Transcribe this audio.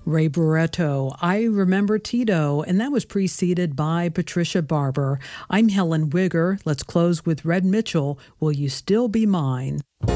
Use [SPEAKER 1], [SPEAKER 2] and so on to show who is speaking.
[SPEAKER 1] Ray Barretto, I Remember Tito, and that was preceded by Patricia Barber. I'm Helen Wigger. Let's close with Red Mitchell, Will You Still Be Mine?